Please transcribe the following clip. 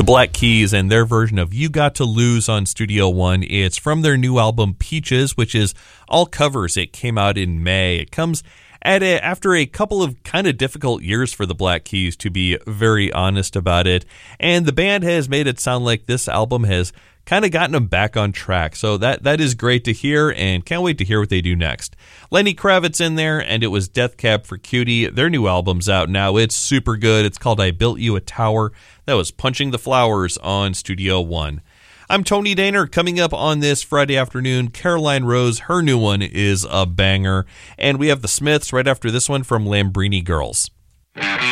The Black Keys and their version of You Got to Lose on Studio One. It's from their new album Peaches, which is all covers. It came out in May. It comes after a couple of kind of difficult years for the Black Keys, to be very honest about it. And the band has made it sound like this album has kind of gotten them back on track. So that is great to hear, and can't wait to hear what they do next. Lenny Kravitz in there, and it was Death Cab for Cutie. Their new album's out now. It's super good. It's called I Built You a Tower. That was Punching the Flowers on Studio One. I'm Tony Daner. Coming up on this Friday afternoon, Caroline Rose, her new one is a banger. And we have the Smiths right after this one from Lambrini Girls.